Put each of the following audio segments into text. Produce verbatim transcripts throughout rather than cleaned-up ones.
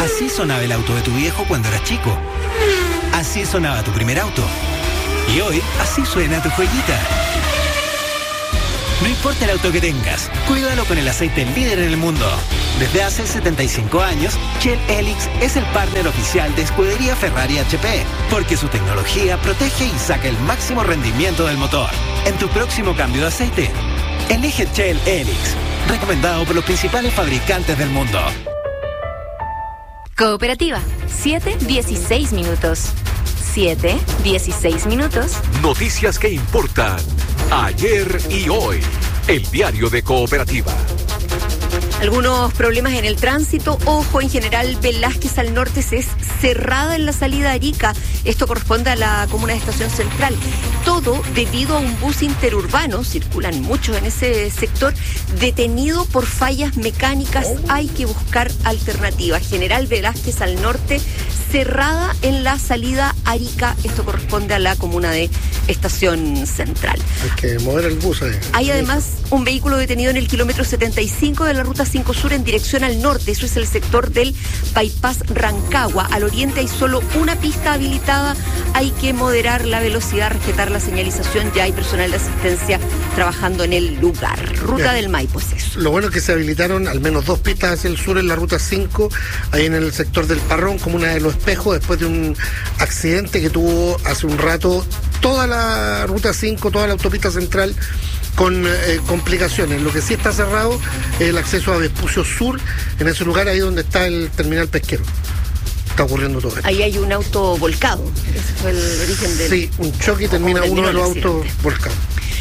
Así sonaba el auto de tu viejo cuando eras chico. Así sonaba tu primer auto. Y hoy, así suena tu joyita. No importa el auto que tengas, cuídalo con el aceite líder en el mundo. Desde hace setenta y cinco años, Shell Helix es el partner oficial de Escudería Ferrari H P, porque su tecnología protege y saca el máximo rendimiento del motor. En tu próximo cambio de aceite, elige Shell Helix, recomendado por los principales fabricantes del mundo. Cooperativa, siete dieciséis minutos. siete dieciséis minutos. Noticias que importan ayer y hoy. El diario de Cooperativa. Algunos problemas en el tránsito. Ojo, en General Velázquez al norte se es cerrada en la salida a Arica. Esto corresponde a la comuna de Estación Central. Todo debido a un bus interurbano, circulan muchos en ese sector, detenido por fallas mecánicas. Hay que buscar alternativas. General Velázquez al norte, cerrada en la salida a Arica. Esto corresponde a la comuna de Estación Central. Hay que mover el bus ahí. Hay además un vehículo detenido en el kilómetro setenta y cinco de la ruta cinco Sur en dirección al norte. Eso es el sector del bypass Rancagua. Al oriente hay solo una pista habilitada. Hay que moderar la velocidad, respetar la señalización. Ya hay personal de asistencia trabajando en el lugar. Ruta Bien. del Maipo es eso. Lo bueno es que se habilitaron al menos dos pistas hacia el sur en la ruta cinco, ahí en el sector del Parrón, comuna de Los Espejos, después de un accidente que tuvo hace un rato toda la ruta cinco, toda la autopista central, con eh, complicaciones. Lo que sí está cerrado es el acceso a Vespucio Sur, en ese lugar ahí donde está el terminal pesquero. Está ocurriendo todo esto. Ahí hay un auto volcado. Ese fue el origen del... Sí, un choque y termina uno de los autos volcados.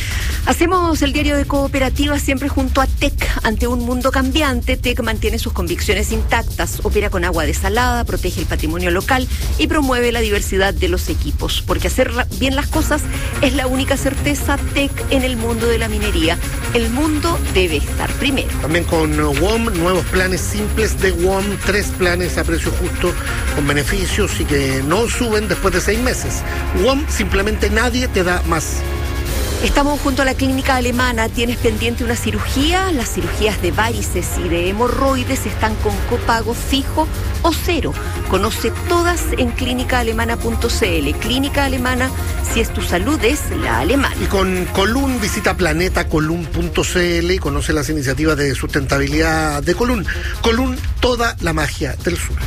Hacemos el diario de Cooperativa siempre junto a T E C. Ante un mundo cambiante, T E C mantiene sus convicciones intactas, opera con agua desalada, protege el patrimonio local y promueve la diversidad de los equipos. Porque hacer bien las cosas es la única certeza. T E C en el mundo de la minería. El mundo debe estar primero. También con W O M, nuevos planes simples de W O M, tres planes a precio justo con beneficios y que no suben después de seis meses. W O M, simplemente nadie te da más. Estamos junto a la clínica alemana. ¿Tienes pendiente una cirugía? Las cirugías de varices y de hemorroides están con copago fijo o cero. Conoce todas en clínica alemana punto c l. Clínica Alemana, si es tu salud, es la alemana. Y con Colún, visita planeta colún punto c l y conoce las iniciativas de sustentabilidad de Colún. Colún, toda la magia del sur.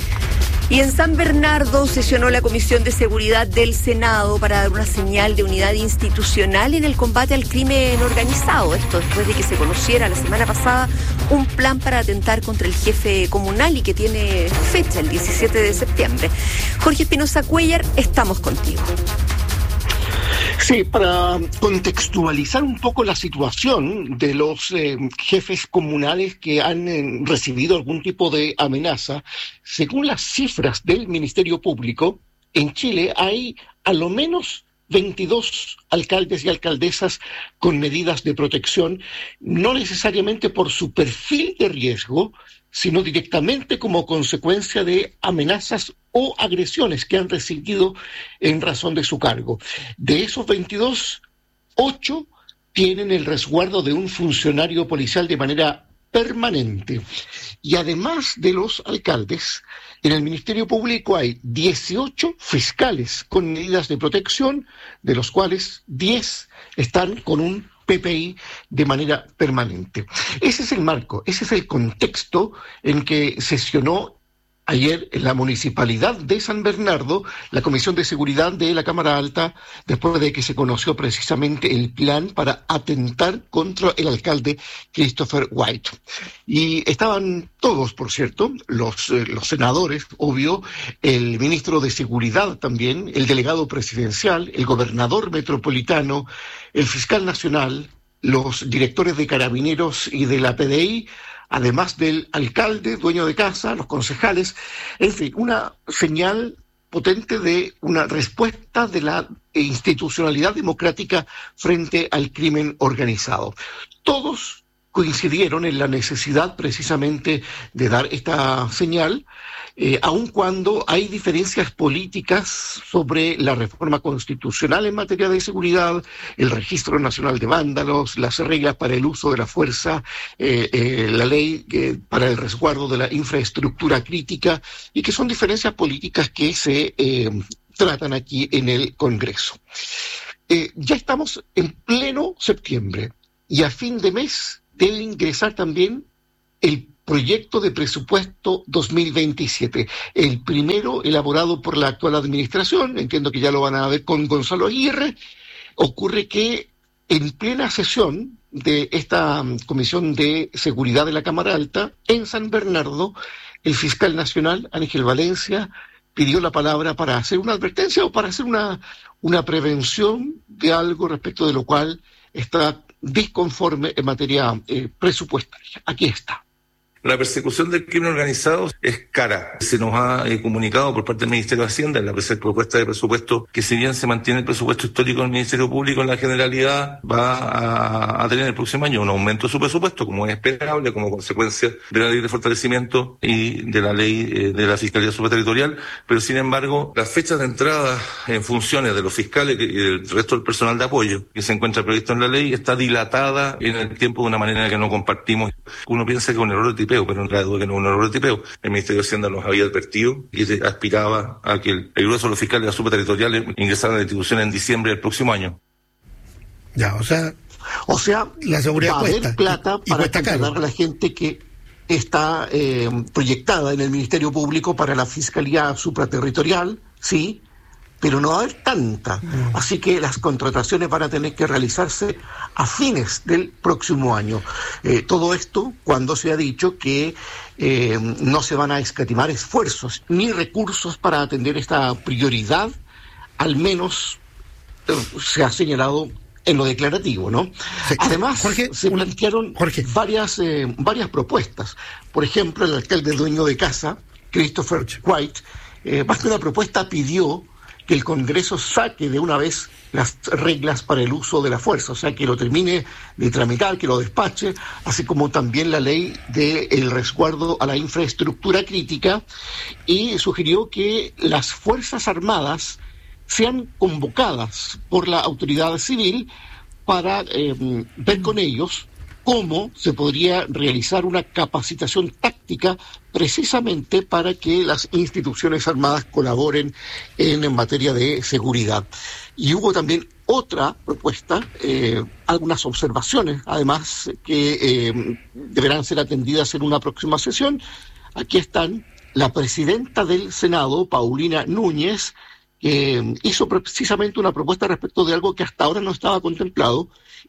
Y en San Bernardo sesionó la Comisión de Seguridad del Senado para dar una señal de unidad institucional en el combate al crimen organizado. Esto después de que se conociera la semana pasada un plan para atentar contra el jefe comunal y que tiene fecha, el diecisiete de septiembre. Jorge Espinosa Cuellar, estamos contigo. Sí, para contextualizar un poco la situación de los eh, jefes comunales que han eh, recibido algún tipo de amenaza, según las cifras del Ministerio Público, en Chile hay a lo menos veintidós alcaldes y alcaldesas con medidas de protección, no necesariamente por su perfil de riesgo, sino directamente como consecuencia de amenazas o agresiones que han recibido en razón de su cargo. De esos veintidós, ocho tienen el resguardo de un funcionario policial de manera permanente. Y además de los alcaldes, en el Ministerio Público hay dieciocho fiscales con medidas de protección, de los cuales diez están con un P P I de manera permanente. Ese es el marco, ese es el contexto en que sesionó ayer en la Municipalidad de San Bernardo la Comisión de Seguridad de la Cámara Alta, después de que se conoció precisamente el plan para atentar contra el alcalde Christopher White. Y estaban todos, por cierto, los, eh, los senadores, obvio, el ministro de Seguridad también, el delegado presidencial, el gobernador metropolitano, el fiscal nacional, los directores de Carabineros y de la P D I, además del alcalde, dueño de casa, los concejales, en fin, una señal potente de una respuesta de la institucionalidad democrática frente al crimen organizado. Todos coincidieron en la necesidad precisamente de dar esta señal eh, aun cuando hay diferencias políticas sobre la reforma constitucional en materia de seguridad, el registro nacional de vándalos, las reglas para el uso de la fuerza, eh, eh, la ley eh, para el resguardo de la infraestructura crítica, y que son diferencias políticas que se eh, tratan aquí en el Congreso. Eh, ya estamos en pleno septiembre y a fin de mes debe ingresar también el proyecto de presupuesto dos mil veintisiete, el primero elaborado por la actual administración. Entiendo que ya lo van a ver con Gonzalo Aguirre. Ocurre que en plena sesión de esta Comisión de Seguridad de la Cámara Alta, en San Bernardo, el fiscal nacional, Ángel Valencia, pidió la palabra para hacer una advertencia o para hacer una, una prevención de algo respecto de lo cual está disconforme en materia eh, presupuestaria. Aquí está. La persecución del crimen organizado es cara. Se nos ha eh, comunicado por parte del Ministerio de Hacienda en la propuesta de presupuesto que, si bien se mantiene el presupuesto histórico del Ministerio Público, en la generalidad va a, a tener el próximo año un aumento de su presupuesto, como es esperable, como consecuencia de la ley de fortalecimiento y de la ley eh, de la Fiscalía Supraterritorial. Pero, sin embargo, las fechas de entrada en funciones de los fiscales y del resto del personal de apoyo que se encuentra previsto en la ley está dilatada en el tiempo de una manera que no compartimos. Uno piensa que es un error de tipo, pero en realidad que no es un error de tipeo. El Ministerio de Hacienda nos había advertido que se aspiraba a que el, el grueso de los fiscales de la supraterritoriales ingresaran a la institución en diciembre del próximo año. Ya, o sea, o sea, la seguridad va cuesta, a haber plata y, y para contratar a la gente que está eh, proyectada en el Ministerio Público para la Fiscalía Supraterritorial, sí, pero no va a haber tanta. Mm. Así que las contrataciones van a tener que realizarse a fines del próximo año. Eh, todo esto cuando se ha dicho que eh, no se van a escatimar esfuerzos ni recursos para atender esta prioridad, al menos eh, se ha señalado en lo declarativo, ¿no? Sí. Además, Jorge, se plantearon Jorge. varias eh, varias propuestas. Por ejemplo, el alcalde dueño de casa, Christopher White, eh, más que una propuesta, pidió que el Congreso saque de una vez las reglas para el uso de la fuerza, o sea, que lo termine de tramitar, que lo despache, así como también la ley del resguardo a la infraestructura crítica, y sugirió que las Fuerzas Armadas sean convocadas por la autoridad civil para eh, ver con ellos cómo se podría realizar una capacitación táctica precisamente para que las instituciones armadas colaboren en, en materia de seguridad. Y hubo también otra propuesta, eh, algunas observaciones, además, que eh, deberán ser atendidas en una próxima sesión. Aquí están. La presidenta del Senado, Paulina Núñez, que hizo precisamente una propuesta respecto de algo que hasta ahora no estaba contemplado,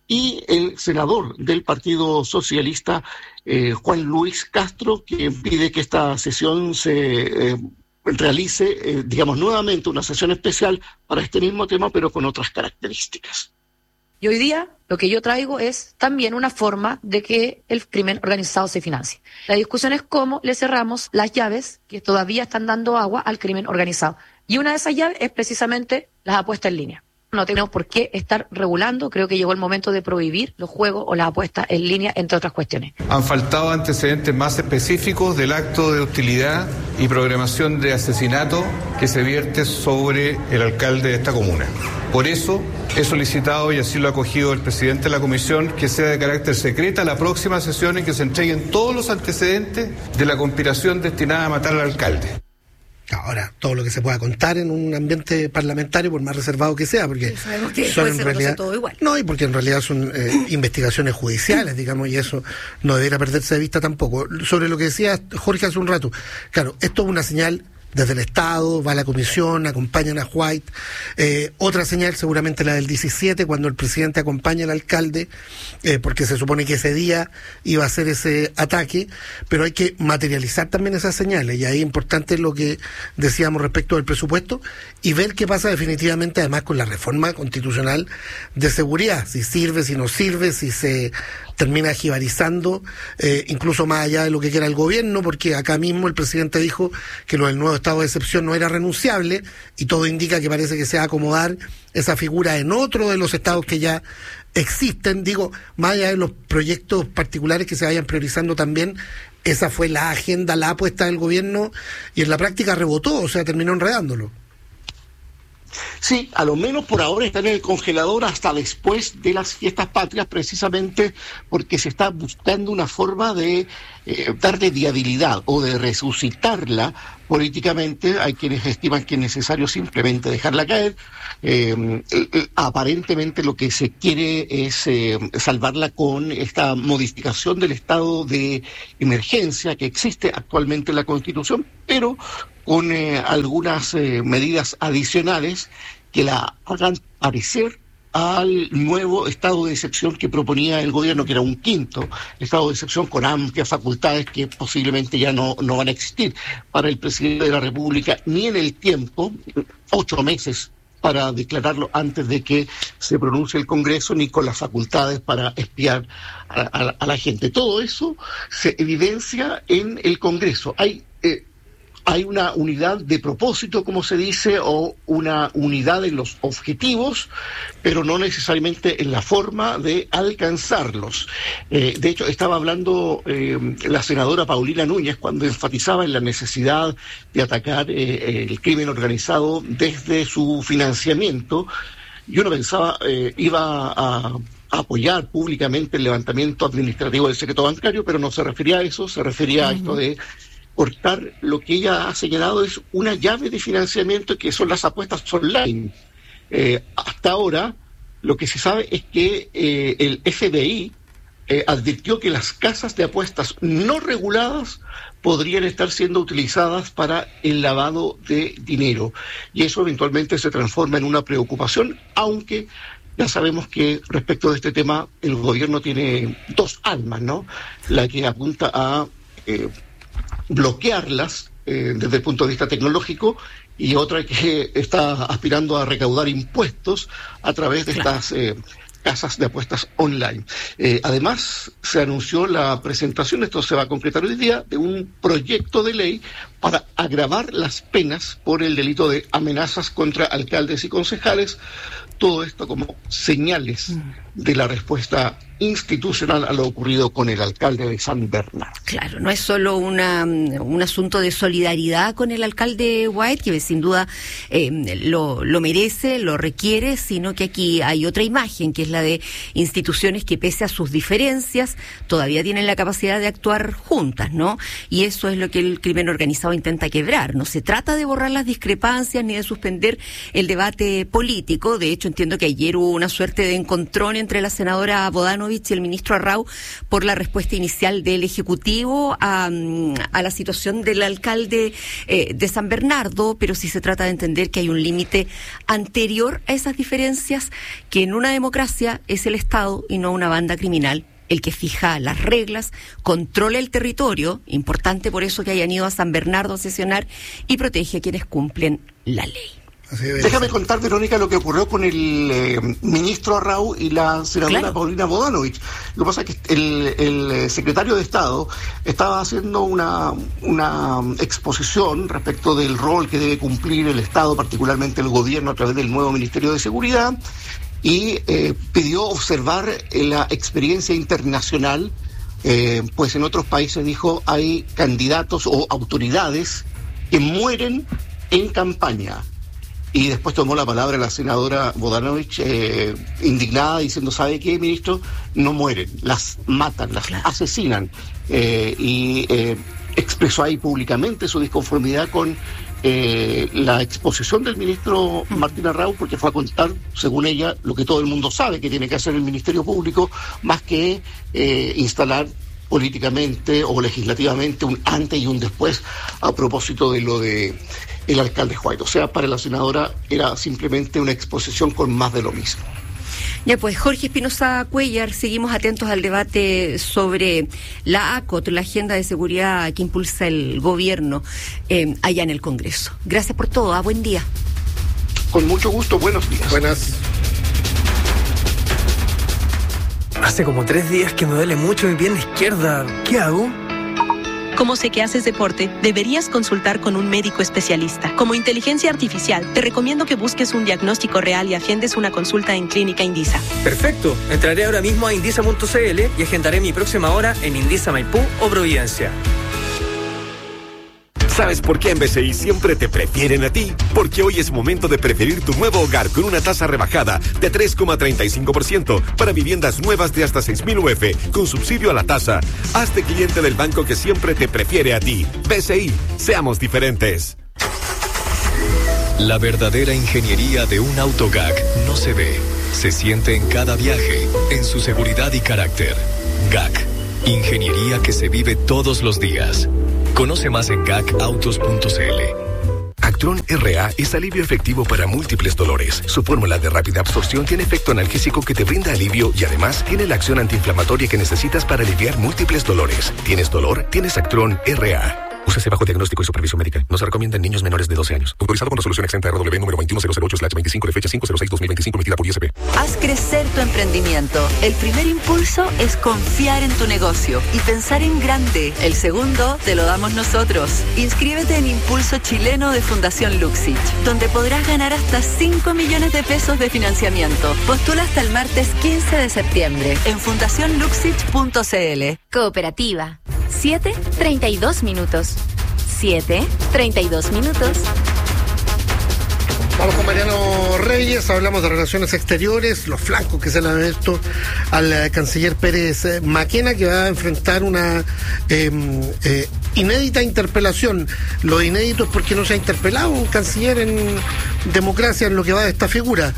y el senador del Partido Socialista, eh, Juan Luis Castro, que pide que esta sesión se eh, realice, eh, digamos, nuevamente una sesión especial para este mismo tema, pero con otras características. Y hoy día lo que yo traigo es también una forma de que el crimen organizado se financie. La discusión es cómo le cerramos las llaves que todavía están dando agua al crimen organizado. Y una de esas llaves es precisamente las apuestas en línea. No tenemos por qué estar regulando, creo que llegó el momento de prohibir los juegos o las apuestas en línea, entre otras cuestiones. Han faltado antecedentes más específicos del acto de hostilidad y programación de asesinato que se vierte sobre el alcalde de esta comuna. Por eso he solicitado, y así lo ha acogido el presidente de la comisión, que sea de carácter secreta la próxima sesión en que se entreguen todos los antecedentes de la conspiración destinada a matar al alcalde. Ahora, todo lo que se pueda contar en un ambiente parlamentario, por más reservado que sea, porque que son en se realidad todo igual. No, y porque en realidad son eh, investigaciones judiciales, digamos, y eso no debería perderse de vista tampoco. Sobre lo que decía Jorge hace un rato, claro, esto es una señal desde el Estado, va a la comisión, acompañan a White. Eh, otra señal seguramente la del diecisiete, cuando el presidente acompaña al alcalde, eh, porque se supone que ese día iba a hacer ese ataque, pero hay que materializar también esas señales, y ahí es importante lo que decíamos respecto del presupuesto, y ver qué pasa definitivamente además con la reforma constitucional de seguridad, si sirve, si no sirve, si se termina jibarizando, eh, incluso más allá de lo que quiera el gobierno, porque acá mismo el presidente dijo que lo del nuevo estado de excepción no era renunciable, y todo indica que parece que se va a acomodar esa figura en otro de los estados que ya existen. Digo, más allá de los proyectos particulares que se vayan priorizando también, esa fue la agenda, la apuesta del gobierno, y en la práctica rebotó, o sea, terminó enredándolo. Sí, a lo menos por ahora está en el congelador hasta después de las fiestas patrias, precisamente porque se está buscando una forma de eh, darle viabilidad o de resucitarla políticamente. Hay quienes estiman que es necesario simplemente dejarla caer. Eh, eh, aparentemente lo que se quiere es eh, salvarla con esta modificación del estado de emergencia que existe actualmente en la Constitución, pero con eh, algunas eh, medidas adicionales que la hagan parecer al nuevo estado de excepción que proponía el gobierno, que era un quinto estado de excepción con amplias facultades que posiblemente ya no, no van a existir para el presidente de la República, ni en el tiempo, ocho meses para declararlo antes de que se pronuncie el Congreso, ni con las facultades para espiar a, a, a la gente. Todo eso se evidencia en el Congreso. Hay eh, Hay una unidad de propósito, como se dice, o una unidad en los objetivos, pero no necesariamente en la forma de alcanzarlos. Eh, de hecho, estaba hablando eh, la senadora Paulina Núñez cuando enfatizaba en la necesidad de atacar eh, el crimen organizado desde su financiamiento. Y uno pensaba, eh, iba a... apoyar públicamente el levantamiento administrativo del secreto bancario, pero no se refería a eso, se refería uh-huh. a esto de cortar lo que ella ha señalado es una llave de financiamiento que son las apuestas online. Eh, hasta ahora lo que se sabe es que eh, el F B I eh, advirtió que las casas de apuestas no reguladas podrían estar siendo utilizadas para el lavado de dinero, y eso eventualmente se transforma en una preocupación, aunque ya sabemos que respecto de este tema el gobierno tiene dos armas, ¿no? La que apunta a eh, bloquearlas eh, desde el punto de vista tecnológico, y otra que está aspirando a recaudar impuestos a través de claro. estas eh, casas de apuestas online. Eh, además, se anunció la presentación, esto se va a concretar hoy día, de un proyecto de ley para agravar las penas por el delito de amenazas contra alcaldes y concejales. Todo esto como señales de la respuesta institucional a lo ocurrido con el alcalde de San Bernardo. Claro, no es solo una, un asunto de solidaridad con el alcalde White, que sin duda eh, lo, lo merece, lo requiere, sino que aquí hay otra imagen, que es la de instituciones que pese a sus diferencias todavía tienen la capacidad de actuar juntas, ¿no? Y eso es lo que el crimen organizado intenta quebrar. No se trata de borrar las discrepancias ni de suspender el debate político. De hecho, entiendo que ayer hubo una suerte de encontrón entre la senadora Bodanovich y el ministro Arrau por la respuesta inicial del Ejecutivo a, a la situación del alcalde eh, de San Bernardo, pero sí se trata de entender que hay un límite anterior a esas diferencias, que en una democracia es el Estado y no una banda criminal el que fija las reglas, controla el territorio, importante por eso que hayan ido a San Bernardo a sesionar, y protege a quienes cumplen la ley. Déjame contar, Verónica, lo que ocurrió con el eh, ministro Arrau y la senadora claro. Paulina Bodanovich. Lo que pasa es que el, el secretario de Estado estaba haciendo una, una exposición respecto del rol que debe cumplir el Estado, particularmente el gobierno, a través del nuevo Ministerio de Seguridad, y eh, pidió observar la experiencia internacional, eh, pues en otros países, dijo, hay candidatos o autoridades que mueren en campaña. Y después tomó la palabra la senadora Bodanovich, eh, indignada, diciendo, ¿sabe qué, ministro? No mueren, las matan, las claro. asesinan. Eh, y eh, expresó ahí públicamente su disconformidad con eh, la exposición del ministro Martín Arrau, porque fue a contar, según ella, lo que todo el mundo sabe que tiene que hacer el Ministerio Público, más que eh, instalar políticamente o legislativamente un antes y un después a propósito de lo de el alcalde White. O sea, para la senadora era simplemente una exposición con más de lo mismo. Ya pues, Jorge Espinosa Cuellar, seguimos atentos al debate sobre la A C O T, la agenda de seguridad que impulsa el gobierno eh, allá en el Congreso. Gracias por todo, ¿ah? Buen día. Con mucho gusto, buenos días. Buenas. Hace como tres días que me duele mucho mi pierna izquierda. ¿Qué hago? Como sé que haces deporte, deberías consultar con un médico especialista. Como inteligencia artificial, te recomiendo que busques un diagnóstico real y agendes una consulta en Clínica Indisa. Perfecto. Entraré ahora mismo a indisa punto c l y agendaré mi próxima hora en Indisa Maipú o Providencia. ¿Sabes por qué en B C I siempre te prefieren a ti? Porque hoy es momento de preferir tu nuevo hogar con una tasa rebajada de tres coma treinta y cinco por ciento para viviendas nuevas de hasta seis mil U F con subsidio a la tasa. Hazte cliente del banco que siempre te prefiere a ti. B C I, seamos diferentes. La verdadera ingeniería de un auto G A C no se ve, se siente en cada viaje, en su seguridad y carácter. G A C, ingeniería que se vive todos los días. Conoce más en G A C autos punto c l. Actron R A es alivio efectivo para múltiples dolores. Su fórmula de rápida absorción tiene efecto analgésico que te brinda alivio y además tiene la acción antiinflamatoria que necesitas para aliviar múltiples dolores. ¿Tienes dolor? Tienes Actron R A. Úsese bajo diagnóstico y supervisión médica. No se recomienda en niños menores de doce años. Autorizado con resolución exenta R W número veintiuno cero cero ocho slash veinticinco de fecha cinco cero seis dos mil veinticinco emitida por I S P. Haz crecer tu emprendimiento. El primer impulso es confiar en tu negocio y pensar en grande. El segundo te lo damos nosotros. Inscríbete en Impulso Chileno de Fundación Luxich, donde podrás ganar hasta cinco millones de pesos de financiamiento. Postula hasta el martes quince de septiembre en fundación luxich punto c l. Cooperativa. siete treinta y dos minutos. siete treinta y dos minutos. Vamos con Mariano Reyes, hablamos de relaciones exteriores, los flancos que se le han visto al eh, canciller Pérez eh, Maquena, que va a enfrentar una eh, eh, inédita interpelación. Lo inédito es porque no se ha interpelado un canciller en democracia en lo que va de esta figura.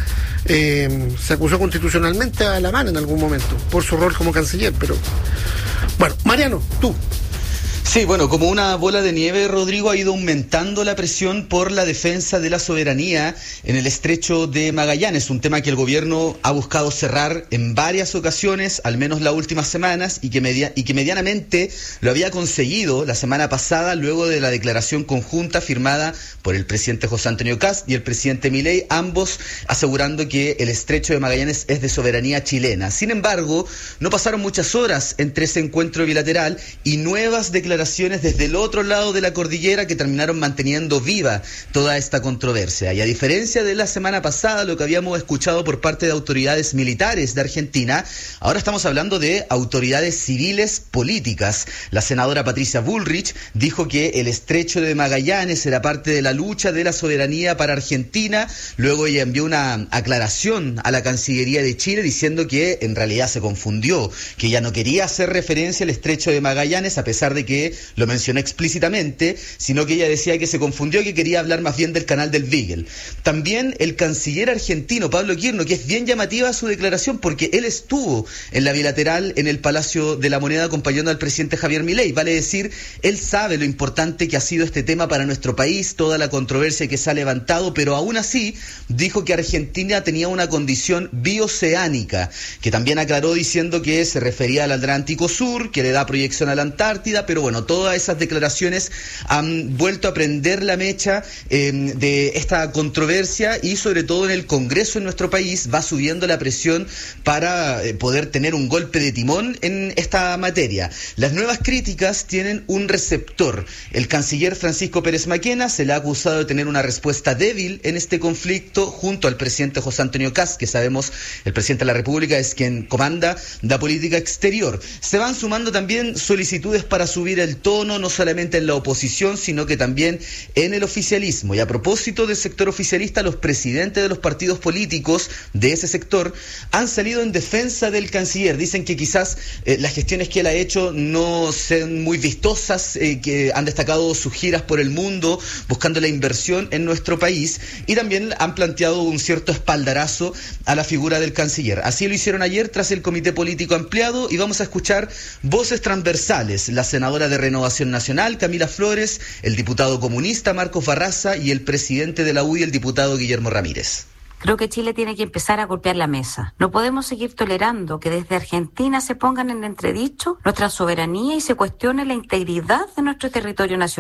Eh, se acusó constitucionalmente a Lamán en algún momento por su rol como canciller, pero bueno, Mariano, tú. Sí, bueno, como una bola de nieve, Rodrigo, ha ido aumentando la presión por la defensa de la soberanía en el estrecho de Magallanes, un tema que el gobierno ha buscado cerrar en varias ocasiones, al menos las últimas semanas, y que, media, y que medianamente lo había conseguido la semana pasada, luego de la declaración conjunta firmada por el presidente José Antonio Kast y el presidente Milei, ambos asegurando que el estrecho de Magallanes es de soberanía chilena. Sin embargo, no pasaron muchas horas entre ese encuentro bilateral y nuevas declaraciones desde el otro lado de la cordillera que terminaron manteniendo viva toda esta controversia. Y a diferencia de la semana pasada, lo que habíamos escuchado por parte de autoridades militares de Argentina, ahora estamos hablando de autoridades civiles políticas. La senadora Patricia Bullrich dijo que el estrecho de Magallanes era parte de la lucha de la soberanía para Argentina. Luego ella envió una aclaración a la Cancillería de Chile diciendo que en realidad se confundió, que ella no quería hacer referencia al estrecho de Magallanes, a pesar de que lo mencionó explícitamente, sino que ella decía que se confundió y que quería hablar más bien del canal del Beagle. También el canciller argentino, Pablo Quirno, que es bien llamativa su declaración porque él estuvo en la bilateral en el Palacio de la Moneda acompañando al presidente Javier Milei. Vale decir, él sabe lo importante que ha sido este tema para nuestro país, toda la controversia que se ha levantado, pero aún así dijo que Argentina tenía una condición bioceánica, que también aclaró diciendo que se refería al Atlántico Sur, que le da proyección a la Antártida, pero bueno, todas esas declaraciones han vuelto a prender la mecha eh, de esta controversia y sobre todo en el Congreso en nuestro país va subiendo la presión para eh, poder tener un golpe de timón en esta materia. Las nuevas críticas tienen un receptor. El canciller Francisco Pérez Maquena se le ha acusado de tener una respuesta débil en este conflicto junto al presidente José Antonio Kast, que sabemos el presidente de la República es quien comanda la política exterior. Se van sumando también solicitudes para subir el tono, no solamente en la oposición, sino que también en el oficialismo. Y a propósito del sector oficialista, los presidentes de los partidos políticos de ese sector han salido en defensa del canciller. Dicen que quizás eh, las gestiones que él ha hecho no sean muy vistosas, eh, que han destacado sus giras por el mundo, buscando la inversión en nuestro país, y también han planteado un cierto espaldarazo a la figura del canciller. Así lo hicieron ayer tras el comité político ampliado, y vamos a escuchar voces transversales. La senadora de Renovación Nacional, Camila Flores, el diputado comunista Marcos Barraza y el presidente de la U D I, el diputado Guillermo Ramírez. Creo que Chile tiene que empezar a golpear la mesa. No podemos seguir tolerando que desde Argentina se pongan en entredicho nuestra soberanía y se cuestione la integridad de nuestro territorio nacional.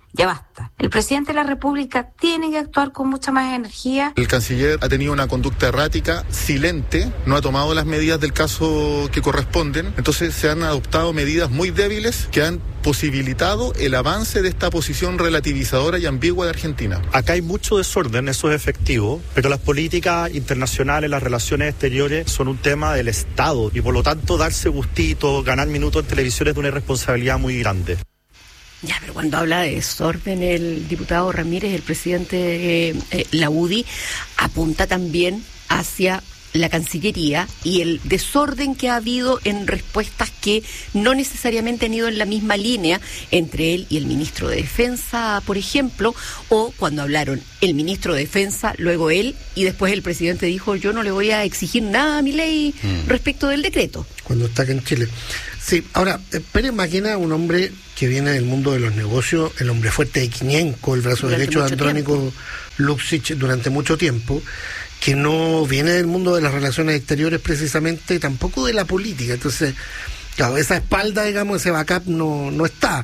Ya basta. El presidente de la República tiene que actuar con mucha más energía. El canciller ha tenido una conducta errática, silente, no ha tomado las medidas del caso que corresponden, entonces se han adoptado medidas muy débiles que han posibilitado el avance de esta posición relativizadora y ambigua de Argentina. Acá hay mucho desorden, eso es efectivo, pero las políticas internacionales, las relaciones exteriores son un tema del Estado y por lo tanto darse gustito, ganar minutos en televisión es de una irresponsabilidad muy grande. Ya, pero cuando habla de desorden el diputado Ramírez, el presidente de eh, la U D I, apunta también hacia la Cancillería y el desorden que ha habido en respuestas que no necesariamente han ido en la misma línea entre él y el ministro de Defensa, por ejemplo, o cuando hablaron el ministro de Defensa, luego él, y después el presidente dijo, yo no le voy a exigir nada a Milei mm. respecto del decreto. Cuando está acá en Chile. Sí, ahora, Pérez Maquena, un hombre que viene del mundo de los negocios, el hombre fuerte de Quiñenco, el brazo durante derecho de Andrónico Luxich durante mucho tiempo, que no viene del mundo de las relaciones exteriores precisamente, tampoco de la política. Entonces, claro, esa espalda, digamos, ese backup no, no está.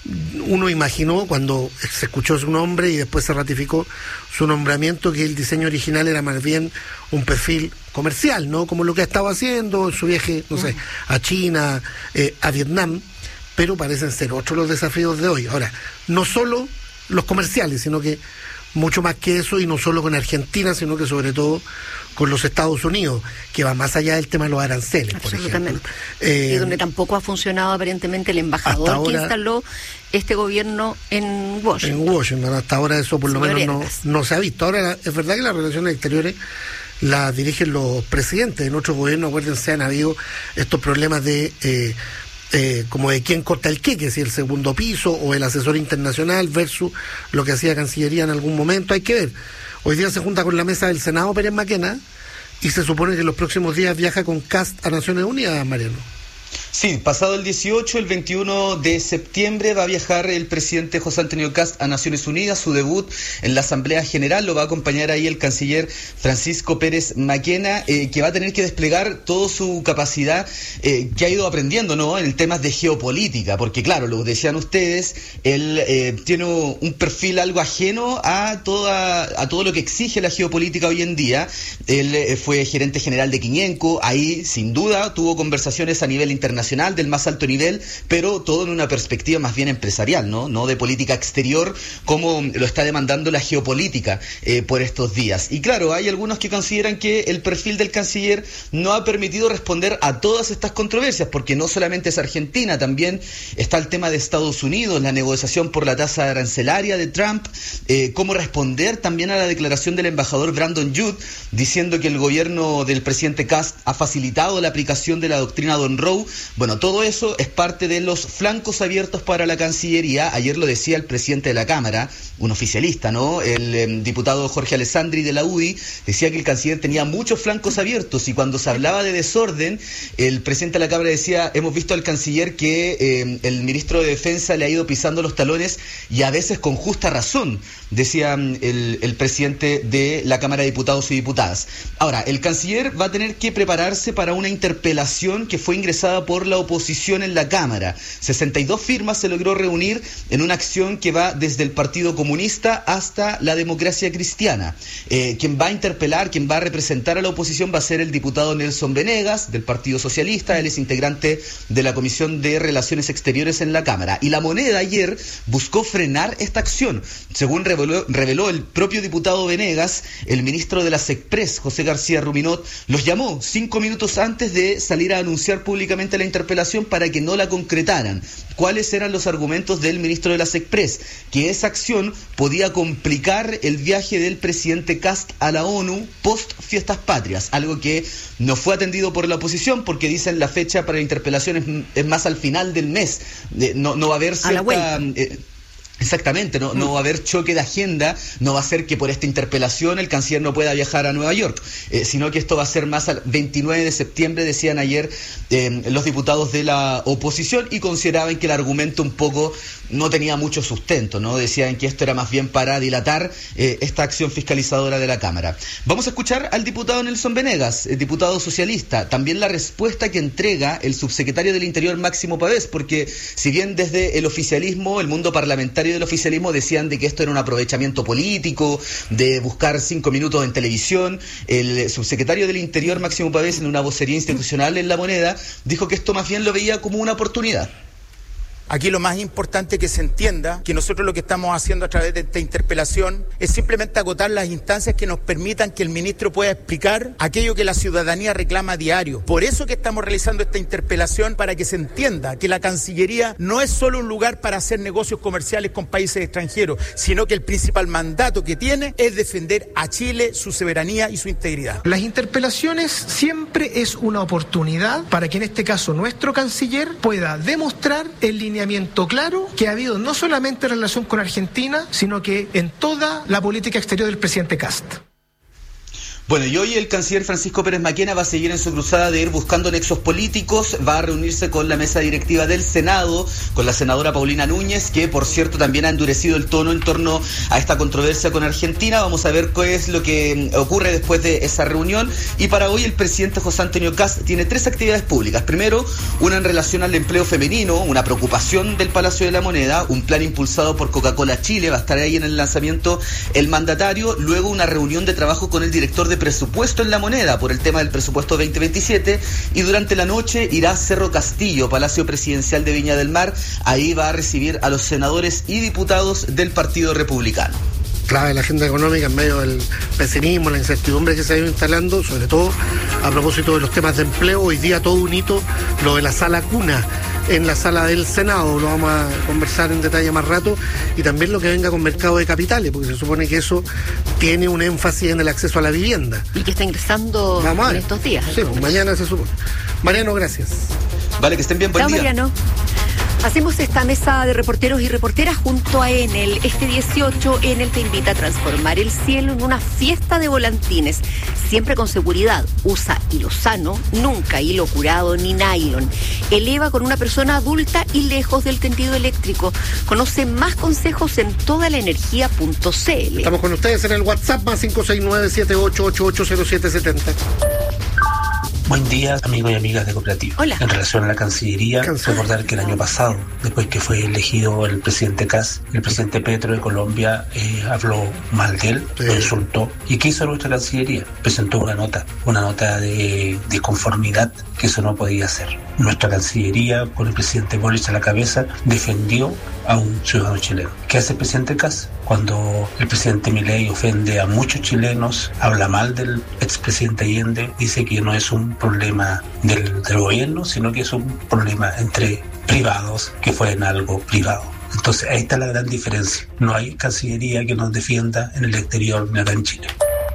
Uno imaginó cuando se escuchó su nombre y después se ratificó su nombramiento que el diseño original era más bien un perfil comercial, ¿no? Como lo que ha estado haciendo en su viaje, no sé, a China, eh, a Vietnam, pero parecen ser otros los desafíos de hoy. Ahora, no solo los comerciales, sino que mucho más que eso, y no solo con Argentina, sino que sobre todo con los Estados Unidos, que va más allá del tema de los aranceles, por ejemplo. Eh, y donde tampoco ha funcionado aparentemente el embajador ahora, que instaló este gobierno en Washington. En Washington, hasta ahora eso por lo Señor menos no, no se ha visto. Ahora, es verdad que las relaciones exteriores las dirigen los presidentes. En otros gobiernos, acuérdense, han habido estos problemas de... Eh, Eh, como de quién corta el queque, si el segundo piso o el asesor internacional versus lo que hacía Cancillería en algún momento, hay que ver. Hoy día se junta con la mesa del Senado Pérez Maquena y se supone que en los próximos días viaja con Kast a Naciones Unidas, Mariano. Sí, pasado el dieciocho, el veintiuno de septiembre va a viajar el presidente José Antonio Kast a Naciones Unidas, su debut en la Asamblea General, lo va a acompañar ahí el canciller Francisco Pérez Maquena, eh, que va a tener que desplegar toda su capacidad eh, que ha ido aprendiendo, ¿no?, en temas de geopolítica, porque claro, lo decían ustedes, él eh, tiene un perfil algo ajeno a toda a todo lo que exige la geopolítica hoy en día. Él eh, fue gerente general de Quiñenco, ahí sin duda tuvo conversaciones a nivel internacional del más alto nivel, pero todo en una perspectiva más bien empresarial, no, no de política exterior, como lo está demandando la geopolítica eh, por estos días. Y claro, hay algunos que consideran que el perfil del canciller no ha permitido responder a todas estas controversias, porque no solamente es Argentina, también está el tema de Estados Unidos, la negociación por la tasa arancelaria de Trump, eh, cómo responder también a la declaración del embajador Brandon Judd, diciendo que el gobierno del presidente Kast ha facilitado la aplicación de la doctrina Monroe. Bueno, todo eso es parte de los flancos abiertos para la Cancillería. Ayer lo decía el presidente de la Cámara, un oficialista, ¿no? El eh, diputado Jorge Alessandri de la U D I decía que el canciller tenía muchos flancos abiertos, y cuando se hablaba de desorden, el presidente de la Cámara decía, hemos visto al canciller que eh, el ministro de Defensa le ha ido pisando los talones, y a veces con justa razón, decía el, el presidente de la Cámara de Diputados y Diputadas. Ahora, el canciller va a tener que prepararse para una interpelación que fue ingresada por la oposición en la Cámara. sesenta y dos firmas se logró reunir en una acción que va desde el Partido Comunista hasta la Democracia Cristiana. Eh, quien va a interpelar, quien va a representar a la oposición va a ser el diputado Nelson Venegas, del Partido Socialista. Él es integrante de la Comisión de Relaciones Exteriores en la Cámara. Y La Moneda ayer buscó frenar esta acción. Según reveló, reveló el propio diputado Venegas, el ministro de la SECPRES, José García Ruminot, los llamó cinco minutos antes de salir a anunciar públicamente la interpelación para que no la concretaran. ¿Cuáles eran los argumentos del ministro de la SECPRES? Que esa acción podía complicar el viaje del presidente Kast a la ONU post Fiestas Patrias, algo que no fue atendido por la oposición, porque dicen la fecha para la interpelación es, es más al final del mes, eh, no, no va a haber cierta... Exactamente, no, no va a haber choque de agenda, no va a ser que por esta interpelación el canciller no pueda viajar a Nueva York, eh, sino que esto va a ser más al veintinueve de septiembre, decían ayer eh, los diputados de la oposición, y consideraban que el argumento un poco no tenía mucho sustento, ¿no? Decían que esto era más bien para dilatar eh, esta acción fiscalizadora de la Cámara. Vamos a escuchar al diputado Nelson Venegas, el diputado socialista, también la respuesta que entrega el subsecretario del Interior Máximo Pavés, porque si bien desde el oficialismo, el mundo parlamentario parlamentarios del oficialismo decían de que esto era un aprovechamiento político, de buscar cinco minutos en televisión. El subsecretario del Interior, Máximo Pavés, en una vocería institucional en La Moneda, dijo que esto más bien lo veía como una oportunidad. Aquí lo más importante es que se entienda que nosotros lo que estamos haciendo a través de esta interpelación es simplemente agotar las instancias que nos permitan que el ministro pueda explicar aquello que la ciudadanía reclama a diario. Por eso que estamos realizando esta interpelación, para que se entienda que la Cancillería no es solo un lugar para hacer negocios comerciales con países extranjeros, sino que el principal mandato que tiene es defender a Chile, su soberanía y su integridad. Las interpelaciones siempre es una oportunidad para que en este caso nuestro canciller pueda demostrar el lineamiento claro que ha habido no solamente en relación con Argentina, sino que en toda la política exterior del presidente Kast. Bueno, y hoy el canciller Francisco Pérez Maquena va a seguir en su cruzada de ir buscando nexos políticos, va a reunirse con la mesa directiva del Senado, con la senadora Paulina Núñez, que por cierto también ha endurecido el tono en torno a esta controversia con Argentina. Vamos a ver qué es lo que ocurre después de esa reunión. Y para hoy el presidente José Antonio Kast tiene tres actividades públicas. Primero, una en relación al empleo femenino, una preocupación del Palacio de la Moneda, un plan impulsado por Coca-Cola Chile, va a estar ahí en el lanzamiento el mandatario. Luego una reunión de trabajo con el director de presupuesto en La Moneda por el tema del presupuesto veinte veintisiete, y durante la noche irá a Cerro Castillo, Palacio Presidencial de Viña del Mar. Ahí va a recibir a los senadores y diputados del Partido Republicano. Clave la agenda económica en medio del pesimismo, la incertidumbre que se ha ido instalando, sobre todo a propósito de los temas de empleo. Hoy día todo un hito, lo de la sala cuna en la sala del Senado, lo vamos a conversar en detalle más rato, y también lo que venga con mercado de capitales, porque se supone que eso tiene un énfasis en el acceso a la vivienda. Y que está ingresando en estos días. Sí, pues mañana se supone. Mariano, gracias. Vale, que estén bien, buen Chao, día. Mariano. Hacemos esta mesa de reporteros y reporteras junto a Enel. Este dieciocho, Enel te invita a transformar el cielo en una fiesta de volantines. Siempre con seguridad. Usa hilo sano, nunca hilo curado ni nylon. Eleva con una persona adulta y lejos del tendido eléctrico. Conoce más consejos en toda la energía punto c l. Estamos con ustedes en el WhatsApp más cinco seis nueve, siete ocho ocho ocho cero siete siete cero. Buen día, amigos y amigas de Cooperativa. Hola. En relación a la Cancillería, Canciller. recordar que el año pasado, después que fue elegido el presidente Kast, el presidente Petro de Colombia eh, habló mal de él, Sí. lo insultó. ¿Y qué hizo nuestra Cancillería? Presentó una nota, una nota de disconformidad, que eso no podía ser. Nuestra Cancillería, con el presidente Boric a la cabeza, defendió a un ciudadano chileno. ¿Qué hace el presidente Kast? Cuando el presidente Milei ofende a muchos chilenos, habla mal del expresidente Allende, dice que no es un problema del, del gobierno, sino que es un problema entre privados, que fue en algo privado. Entonces ahí está la gran diferencia. No hay Cancillería que nos defienda en el exterior ni acá en Chile.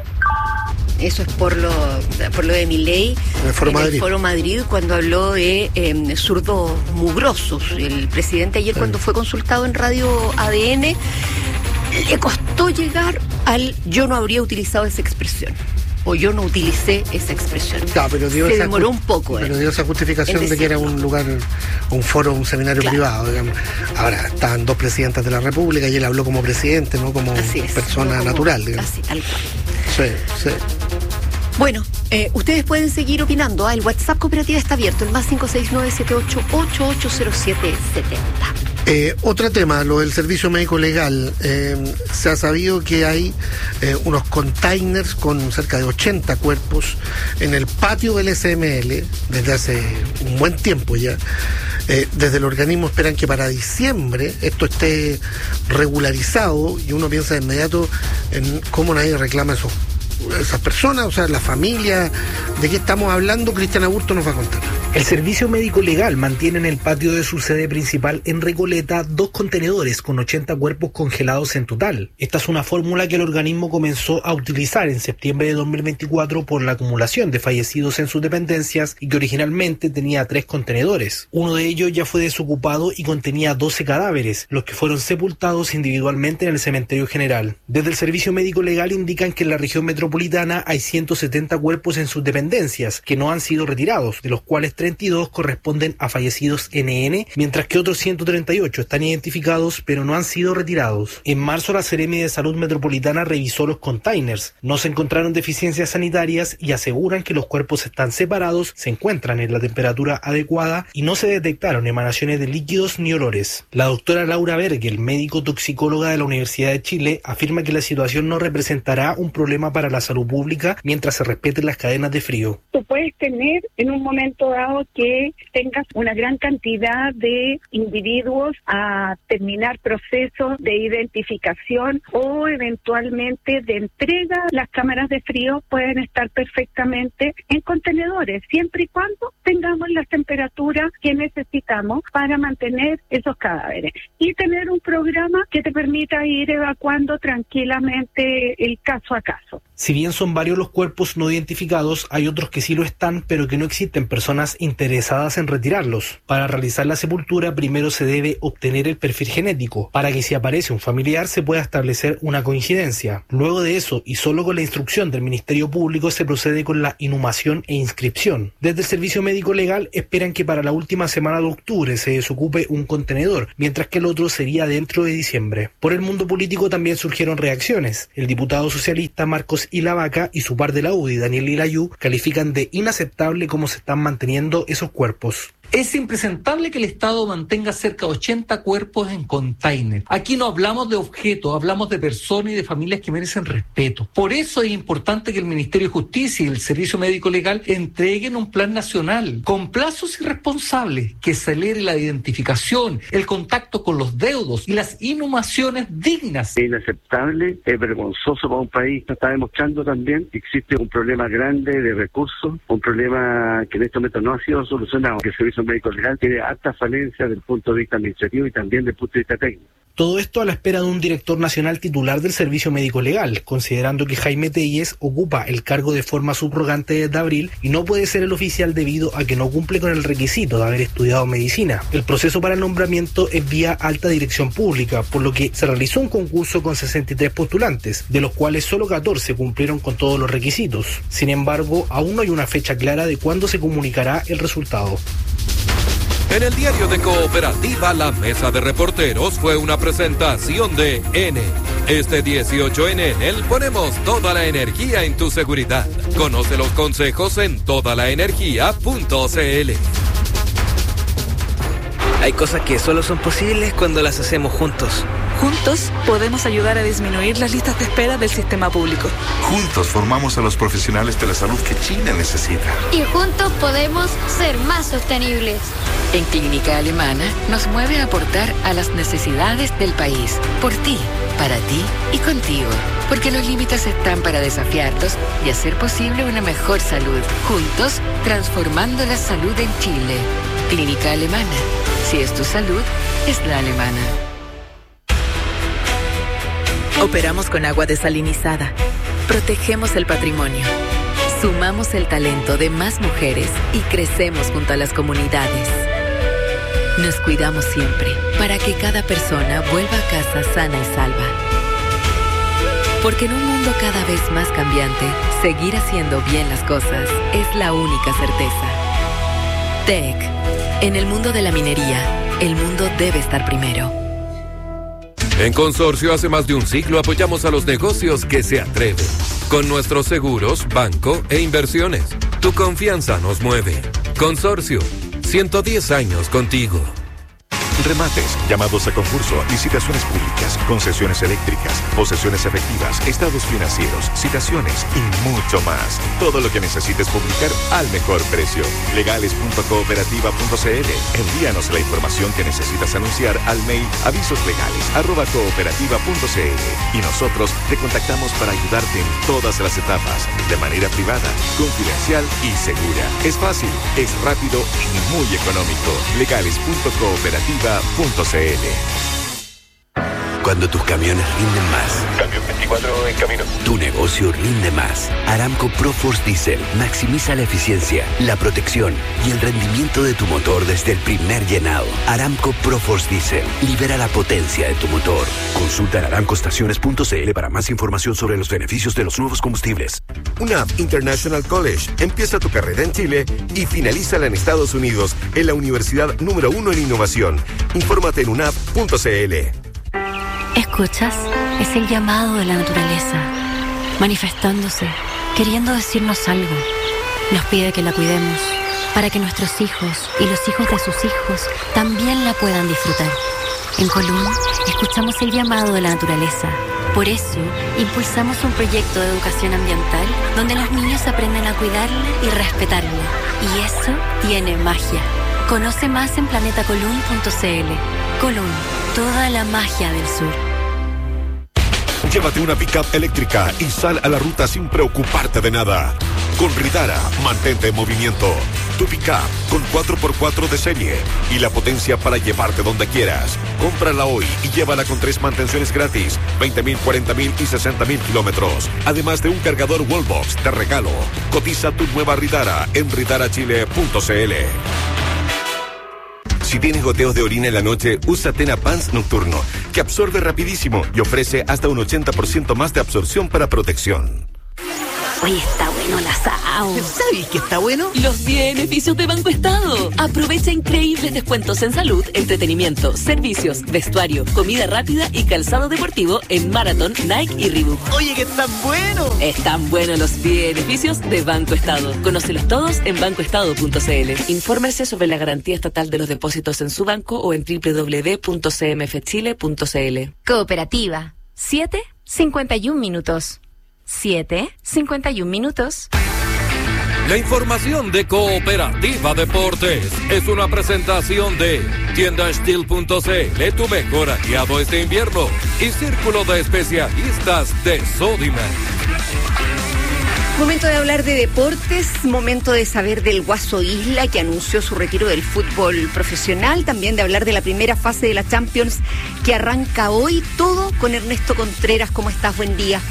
Eso es por lo, por lo de Milei en el Foro en Madrid. el Foro Madrid, cuando habló de eh, zurdos mugrosos. El presidente ayer, sí, cuando fue consultado en Radio A D N, le costó llegar al yo no habría utilizado esa expresión, o yo no utilicé esa expresión. No, pero dio Se esa demoró ju- un poco. Pero eh. dio esa justificación de que era un lugar, un foro, un seminario Claro. privado, digamos. Ahora, estaban dos presidentas de la República y él habló como presidente, no como Así es, persona no como- natural, digamos. Así, tal cual. Sí, sí. Bueno, eh, ustedes pueden seguir opinando. Ah, el WhatsApp Cooperativa está abierto, el más cinco seis nueve, siete ocho ocho ocho cero siete siete cero. Eh, otro tema, lo del servicio médico legal. Eh, se ha sabido que hay eh, unos containers con cerca de ochenta cuerpos en el patio del S M L desde hace un buen tiempo ya. Eh, desde el organismo esperan que para diciembre esto esté regularizado, y uno piensa de inmediato en cómo nadie reclama esos, esas personas, o sea, la familia. ¿De qué estamos hablando? Cristian Aburto nos va a contar. El Servicio Médico Legal mantiene en el patio de su sede principal en Recoleta dos contenedores con ochenta cuerpos congelados en total. Esta es una fórmula que el organismo comenzó a utilizar en septiembre de dos mil veinticuatro por la acumulación de fallecidos en sus dependencias, y que originalmente tenía tres contenedores. Uno de ellos ya fue desocupado y contenía doce cadáveres, los que fueron sepultados individualmente en el cementerio general. Desde el Servicio Médico Legal indican que en la región metropolitana metropolitana hay ciento setenta cuerpos en sus dependencias que no han sido retirados, de los cuales treinta y dos corresponden a fallecidos ene ene, mientras que otros ciento treinta y ocho están identificados pero no han sido retirados. En marzo la Seremi de Salud Metropolitana revisó los containers, no se encontraron deficiencias sanitarias y aseguran que los cuerpos están separados, se encuentran en la temperatura adecuada y no se detectaron emanaciones de líquidos ni olores. La doctora Laura Bergel, médico toxicóloga de la Universidad de Chile, afirma que la situación no representará un problema para la salud pública mientras se respeten las cadenas de frío. Tú puedes tener en un momento dado que tengas una gran cantidad de individuos a terminar procesos de identificación o eventualmente de entrega. Las cámaras de frío pueden estar perfectamente en contenedores, siempre y cuando tengamos las temperaturas que necesitamos para mantener esos cadáveres y tener un programa que te permita ir evacuando tranquilamente el caso a caso. Si bien son varios los cuerpos no identificados, hay otros que sí lo están, pero que no existen personas interesadas en retirarlos. Para realizar la sepultura, primero se debe obtener el perfil genético, para que si aparece un familiar se pueda establecer una coincidencia. Luego de eso, y solo con la instrucción del Ministerio Público, se procede con la inhumación e inscripción. Desde el Servicio Médico Legal esperan que para la última semana de octubre se desocupe un contenedor, mientras que el otro sería dentro de diciembre. Por el mundo político también surgieron reacciones. El diputado socialista Marcos Ilavaca y su par de la U D I, Daniel Ilayú, califican de inaceptable cómo se están manteniendo esos cuerpos. Es impresentable que el Estado mantenga cerca de ochenta cuerpos en container. Aquí no hablamos de objetos, hablamos de personas y de familias que merecen respeto. Por eso es importante que el Ministerio de Justicia y el Servicio Médico Legal entreguen un plan nacional con plazos y responsables que acelere la identificación, el contacto con los deudos y las inhumaciones dignas. Es inaceptable, es vergonzoso para un país. Está demostrando también que existe un problema grande de recursos, un problema que en este momento no ha sido solucionado, que el Servicio Médico Legal tiene alta falencia desde el punto de vista administrativo y también desde el punto de vista técnico. Todo esto a la espera de un director nacional titular del Servicio Médico Legal, considerando que Jaime Telles ocupa el cargo de forma subrogante desde abril y no puede ser el oficial debido a que no cumple con el requisito de haber estudiado medicina. El proceso para el nombramiento es vía alta dirección pública, por lo que se realizó un concurso con sesenta y tres postulantes, de los cuales solo catorce cumplieron con todos los requisitos. Sin embargo, aún no hay una fecha clara de cuándo se comunicará el resultado. En el diario de Cooperativa, la mesa de reporteros fue una presentación de Enel. Este dieciocho en Enel ponemos toda la energía en tu seguridad. Conoce los consejos en toda la energía punto c l. Hay cosas que solo son posibles cuando las hacemos juntos. Juntos podemos ayudar a disminuir las listas de espera del sistema público. Juntos formamos a los profesionales de la salud que Chile necesita. Y juntos podemos ser más sostenibles. En Clínica Alemana nos mueve a aportar a las necesidades del país. Por ti, para ti y contigo. Porque los límites están para desafiarlos y hacer posible una mejor salud. Juntos, transformando la salud en Chile. Clínica Alemana. Si es tu salud, es la alemana. Operamos con agua desalinizada. Protegemos el patrimonio. Sumamos el talento de más mujeres y crecemos junto a las comunidades. Nos cuidamos siempre para que cada persona vuelva a casa sana y salva. Porque en un mundo cada vez más cambiante, seguir haciendo bien las cosas es la única certeza. T E C. En el mundo de la minería, el mundo debe estar primero. En Consorcio, hace más de un siglo apoyamos a los negocios que se atreven. Con nuestros seguros, banco e inversiones. Tu confianza nos mueve. Consorcio, ciento diez años contigo. Remates, llamados a concurso, licitaciones públicas, concesiones eléctricas, posesiones efectivas, estados financieros, citaciones y mucho más. Todo lo que necesites publicar al mejor precio. legales punto cooperativa punto c l. Envíanos la información que necesitas anunciar al mail avisoslegales arroba cooperativa punto c l y nosotros te contactamos para ayudarte en todas las etapas, de manera privada, confidencial y segura. Es fácil, es rápido y muy económico. legales punto cooperativa punto c l. Cuando tus camiones rinden más. Cambio veinticuatro en camino. Tu negocio rinde más. Aramco ProForce Diesel maximiza la eficiencia, la protección y el rendimiento de tu motor desde el primer llenado. Aramco ProForce Diesel libera la potencia de tu motor. Consulta en aramco estaciones punto c l para más información sobre los beneficios de los nuevos combustibles. U N A P International College. Empieza tu carrera en Chile y finalízala en Estados Unidos en la universidad número uno en innovación. Infórmate en u n a p punto c l. ¿Escuchas? Es el llamado de la naturaleza, manifestándose, queriendo decirnos algo. Nos pide que la cuidemos, para que nuestros hijos y los hijos de sus hijos también la puedan disfrutar. En Colún, escuchamos el llamado de la naturaleza. Por eso, impulsamos un proyecto de educación ambiental donde los niños aprenden a cuidarla y respetarla. Y eso tiene magia. Conoce más en planeta colún punto c l. Colún, toda la magia del sur. Llévate una pick-up eléctrica y sal a la ruta sin preocuparte de nada. Con Ridara, mantente en movimiento. Tu pick-up con cuatro por cuatro de serie y la potencia para llevarte donde quieras. Cómprala hoy y llévala con tres mantenciones gratis, veinte mil, cuarenta mil y sesenta mil kilómetros. Además de un cargador Wallbox de regalo. Cotiza tu nueva Ridara en ridara chile punto c l. Si tienes goteos de orina en la noche, usa Tena Pants Nocturno, que absorbe rapidísimo y ofrece hasta un ochenta por ciento más de absorción para protección. Hoy está bueno el asado. ¿Sabes qué está bueno? Los beneficios de Banco Estado. Aprovecha increíbles descuentos en salud, entretenimiento, servicios, vestuario, comida rápida y calzado deportivo en Marathon, Nike y Reebok. Oye, que están buenos. Están buenos los beneficios de Banco Estado. Conócelos todos en banco estado punto c l. Infórmese sobre la garantía estatal de los depósitos en su banco o en doble u doble u doble u punto c m f chile punto c l. Cooperativa. siete cincuenta y un minutos. siete cincuenta y un minutos. La información de Cooperativa Deportes es una presentación de tienda steel punto c l, tu mejor aliado este invierno, y Círculo de Especialistas de Sodimac. Momento de hablar de deportes, momento de saber del Guaso Isla, que anunció su retiro del fútbol profesional, también de hablar de la primera fase de la Champions que arranca hoy, todo con Ernesto Contreras. ¿Cómo estás? Buen día.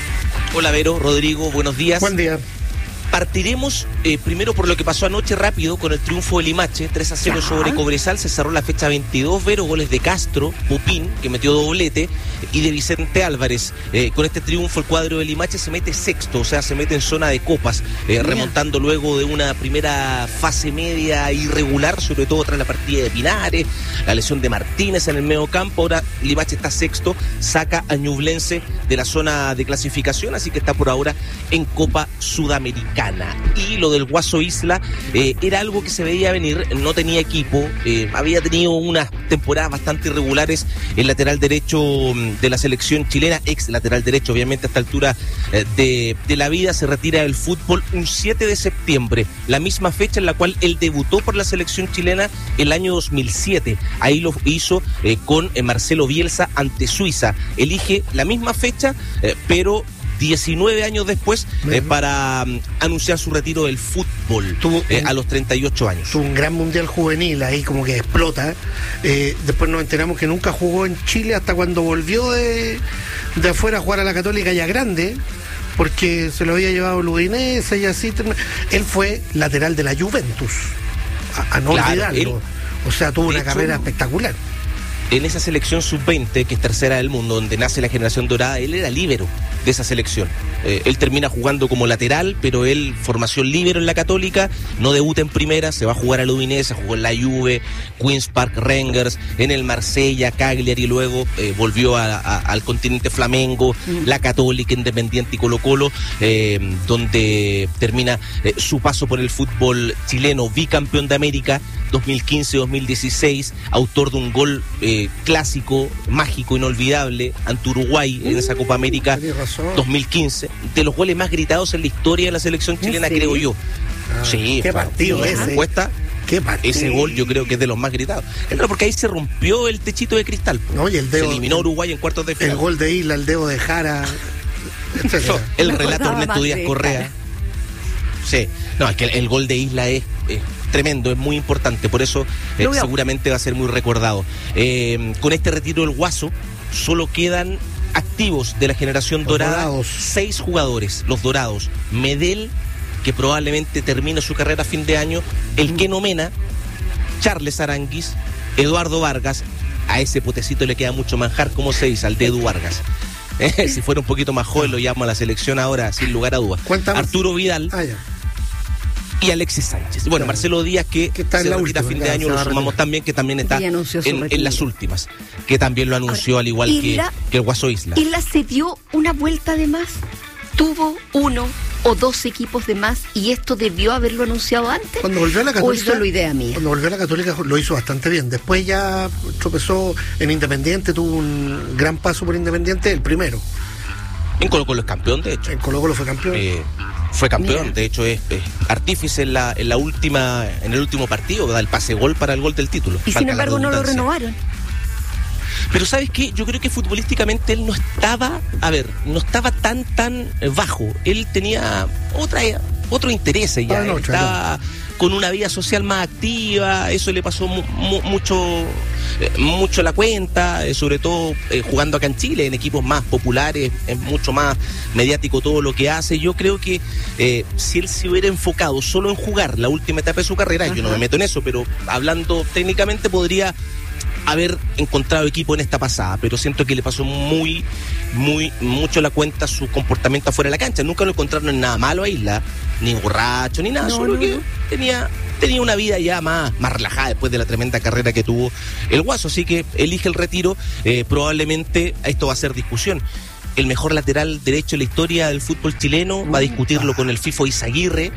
Hola Vero, Rodrigo, buenos días. Buen día. Partiremos eh, primero por lo que pasó anoche rápido con el triunfo de Limache, tres a cero ya. Sobre Cobresal. Se cerró la fecha veintidós, Vero, goles de Castro, Pupín, que metió doblete, y de Vicente Álvarez. Eh, con este triunfo el cuadro de Limache se mete sexto, o sea, se mete en zona de copas, eh, remontando luego de una primera fase media irregular, sobre todo tras la partida de Pinares, la lesión de Martínez en el medio campo. Ahora Limache está sexto, saca a Ñublense de la zona de clasificación, así que está por ahora en Copa Sudamericana. Y lo del Guaso Isla eh, era algo que se veía venir, no tenía equipo, eh, había tenido unas temporadas bastante irregulares. El lateral derecho de la selección chilena, ex lateral derecho obviamente a esta altura eh, de, de la vida, se retira del fútbol un siete de septiembre, la misma fecha en la cual él debutó por la selección chilena el año dos mil siete. Ahí lo hizo eh, con eh, Marcelo Bielsa ante Suiza. Elige la misma fecha, eh, pero diecinueve años después eh, para um, anunciar su retiro del fútbol tuvo eh, un, a los treinta y ocho años. Tuvo un gran mundial juvenil ahí, como que explota. Eh, después nos enteramos que nunca jugó en Chile hasta cuando volvió de, de afuera a jugar a la Católica ya grande, porque se lo había llevado el Udinese y así. Él fue lateral de la Juventus, a, a no claro, olvidarlo. Él, o sea, tuvo una hecho, carrera espectacular. En esa selección sub veinte, que es tercera del mundo, donde nace la generación dorada, él era líbero de esa selección. Eh, él termina jugando como lateral, pero él, formación líbero en la Católica, no debuta en primera, se va a jugar al Udinese, jugó en la Juve, Queens Park Rangers, en el Marsella, Cagliari, y luego eh, volvió a, a, al continente flamengo, mm. la Católica, Independiente y Colo Colo, eh, donde termina eh, su paso por el fútbol chileno, bicampeón de América, dos mil quince dos mil dieciséis, autor de un gol eh, clásico, mágico, inolvidable, ante Uruguay en esa Copa América dos mil quince, de los goles más gritados en la historia de la selección chilena, ¿sí? Creo yo. Ah, sí, qué partido ese. Encuesta, qué partido. Ese gol yo creo que es de los más gritados. Claro, porque ahí se rompió el techito de cristal. No, y el dedo, se eliminó Uruguay en cuartos de final. El gol de Isla, el dedo de Jara. No, el relato de Ernesto Díaz Correa. Sí, no, es que el, el gol de Isla es, es tremendo, es muy importante, por eso eh, seguramente va a ser muy recordado. Eh, con este retiro del Guaso, solo quedan activos de la generación Los dorada, dorados. seis jugadores, los dorados. Medel, que probablemente termine su carrera a fin de año, el Keno Mena, Charles Aranguis, Eduardo Vargas. A ese potecito le queda mucho manjar, como se dice, al de Edu Vargas. Eh, si fuera un poquito más joven, lo llamo a la selección ahora, sin lugar a dudas. Cuéntame. Arturo Vidal Ah, ya. y Alexis Sánchez. Bueno, Claro. Marcelo Díaz, que, Que está en se la retira a última, fin de ya, año, se lo va a sumamos retirar. también, que también está Ya anunció su en, en retiro. las últimas, que también lo anunció, al igual que, Isla- que el Guaso Isla. Isla se dio una vuelta de más. Tuvo uno o dos equipos de más y esto debió haberlo anunciado antes. Cuando volvió a la ¿O Católica, es solo idea mía? Cuando volvió a la Católica lo hizo bastante bien. Después ya tropezó en Independiente, tuvo un gran paso por Independiente, el primero. En Colo Colo es campeón, de hecho. En Colo Colo fue campeón. Eh, fue campeón, Mira. de hecho es, es artífice en la, en la última, en el último partido, da el pase gol para el gol del título. Y sin Valga la embargo no lo redundancia. renovaron. Pero ¿sabes qué? Yo creo que futbolísticamente él no estaba, a ver, no estaba tan, tan eh, bajo. Él tenía otra, otro interés ya. Ah, no, Él estaba con una vida social más activa, eso le pasó mu- mu- mucho, eh, mucho la cuenta, eh, sobre todo eh, jugando acá en Chile, en equipos más populares, es mucho más mediático todo lo que hace. Yo creo que eh, si él se hubiera enfocado solo en jugar la última etapa de su carrera, yo no me meto en eso, pero hablando técnicamente podría haber encontrado equipo en esta pasada, pero siento que le pasó muy, muy, mucho la cuenta su comportamiento afuera de la cancha. Nunca lo encontraron en nada malo a Isla, ni borracho, ni nada, No, solo no, que no. tenía, tenía una vida ya más, más relajada después de la tremenda carrera que tuvo el Guaso, así que elige el retiro. Eh, probablemente esto va a ser discusión. El mejor lateral derecho de la historia del fútbol chileno va a discutirlo con el FIFO Izaguirre,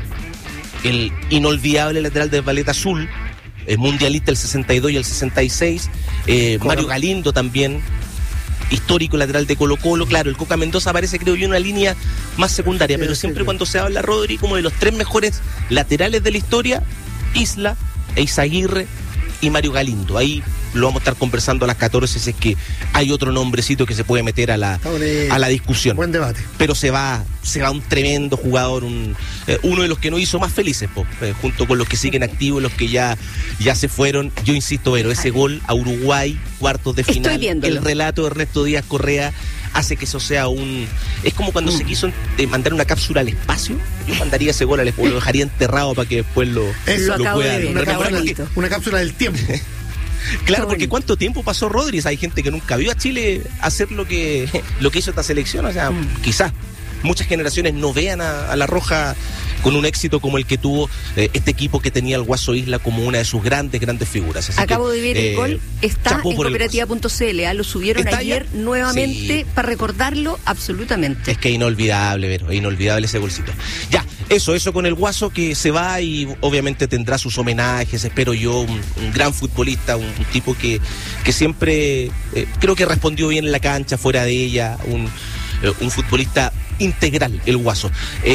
el inolvidable lateral del Ballet Azul, el mundialista el sesenta y dos y el sesenta y seis, eh, Mario Galindo también, histórico lateral de Colo Colo. Claro, el Coca Mendoza aparece, creo yo, en una línea más secundaria, Sí, pero sí, siempre sí. cuando se habla, Rodri, como de los tres mejores laterales de la historia, Isla, Eizaguirre y Mario Galindo. Ahí lo vamos a estar conversando a las catorce si es que hay otro nombrecito que se puede meter a la, a la discusión. Buen debate. Pero se va, se va un tremendo jugador, un, eh, uno de los que nos hizo más felices, po, eh, junto con los que siguen activos, los que ya, ya se fueron. Yo insisto, pero ese gol a Uruguay, cuartos de Estoy final, viéndolo. el relato de Ernesto Díaz Correa hace que eso sea un... Es como cuando Mm. se quiso eh, mandar una cápsula al espacio. Yo mandaría ese gol al espacio, lo dejaría enterrado para que después lo, Eso, Lo acabo de puedan ver, una, rememorar, cápsula, porque- una cápsula del tiempo. Claro, porque ¿cuánto tiempo pasó Rodríguez? Hay gente que nunca vio a Chile hacer lo que, lo que hizo esta selección. O sea, quizás muchas generaciones no vean a, a La Roja con un éxito como el que tuvo eh, este equipo que tenía el Guaso Isla como una de sus grandes, grandes figuras. Así Acabo que, de ver eh, el gol, está chapó en por el cooperativa punto c l, ¿ah? Lo subieron ¿Está ayer ya? nuevamente Sí. para recordarlo absolutamente. Es que es inolvidable, Vero, es inolvidable ese golcito. Ya, eso, eso con el Guaso que se va y obviamente tendrá sus homenajes, espero yo, un, un gran futbolista, un, un tipo que, que siempre eh, creo que respondió bien en la cancha, fuera de ella, un, eh, un futbolista integral, el Guaso.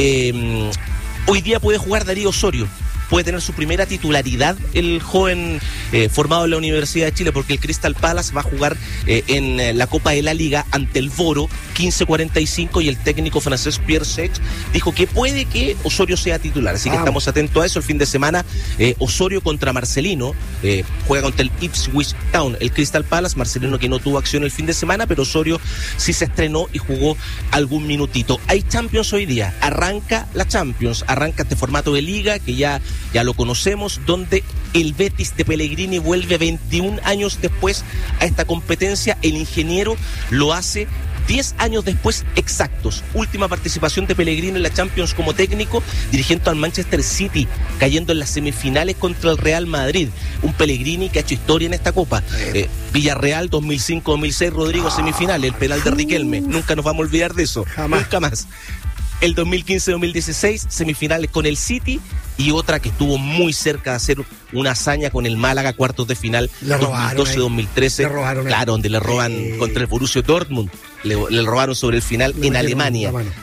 Eh, hoy día puede jugar Darío Osorio. Puede tener su primera titularidad el joven eh, formado en la Universidad de Chile, porque el Crystal Palace va a jugar eh, en eh, la Copa de la Liga ante el Boro quince cuarenta y cinco, y el técnico francés Pierre Sech dijo que puede que Osorio sea titular, así que Ah. estamos atentos a eso. El fin de semana eh, Osorio contra Marcelino, eh, juega contra el Ipswich Town, el Crystal Palace. Marcelino que no tuvo acción el fin de semana, pero Osorio sí se estrenó y jugó algún minutito. Hay Champions hoy día, arranca la Champions, arranca este formato de liga que ya Ya lo conocemos, donde el Betis de Pellegrini vuelve veintiún años después a esta competencia. El ingeniero lo hace diez años después exactos. Última participación de Pellegrini en la Champions como técnico, dirigiendo al Manchester City, cayendo en las semifinales contra el Real Madrid. Un Pellegrini que ha hecho historia en esta Copa. Eh, Villarreal dos mil cinco dos mil seis, Rodrigo, semifinales, el penal de Riquelme. Nunca nos vamos a olvidar de eso. Jamás. Nunca más. El dos mil quince dos mil dieciséis, semifinales con el City, y otra que estuvo muy cerca de hacer una hazaña con el Málaga, cuartos de final, Le robaron dos mil doce ahí. dos mil trece. Le robaron ahí. Claro, donde le roban Eh. contra el Borussia Dortmund, le, le robaron sobre el final Le en metieron Alemania. la mano.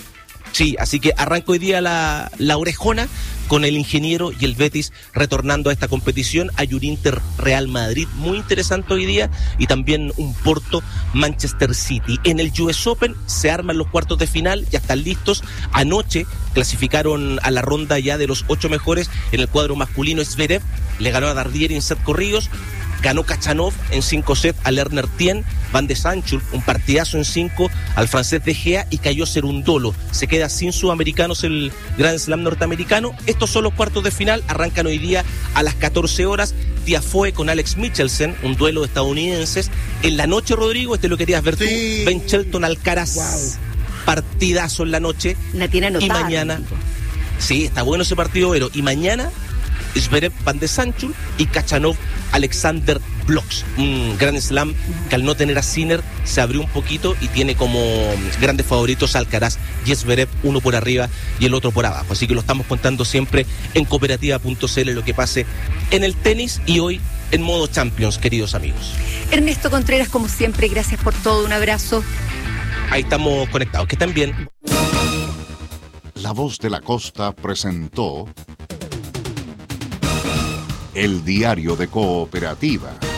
Sí, así que arranca hoy día la, la orejona con el ingeniero y el Betis retornando a esta competición. Hay un Inter Real Madrid muy interesante hoy día y también un Porto Manchester City. En el U S Open se arman los cuartos de final, ya están listos. Anoche clasificaron a la ronda ya de los ocho mejores. En el cuadro masculino, Zverev le ganó a Dardier en set corridos. Ganó Kachanov en cinco sets a Lerner Tien. Van de Sanchul, un partidazo en cinco al francés De Gea y cayó Cerundolo. Se queda sin sudamericanos el Grand Slam norteamericano. Estos son los cuartos de final. Arrancan hoy día a las catorce horas. Tiafoe con Alex Michelsen, un duelo de estadounidenses. En la noche, Rodrigo, este lo querías ver tú. Sí. Ben Shelton Alcaraz. Wow. Partidazo en la noche. La tiene anotada. Y mañana. Sí, está bueno ese partido, pero y mañana Zverev Van de Sanchul y Kachanov Alexander Blocks. Un Grand Slam que al no tener a Sinner se abrió un poquito y tiene como grandes favoritos a Alcaraz y Zverev, uno por arriba y el otro por abajo. Así que lo estamos contando siempre en cooperativa punto c l lo que pase en el tenis y hoy en modo Champions, queridos amigos. Ernesto Contreras, como siempre, gracias por todo. Un abrazo. Ahí estamos conectados. Que estén bien. La Voz de la Costa presentó El Diario de Cooperativa.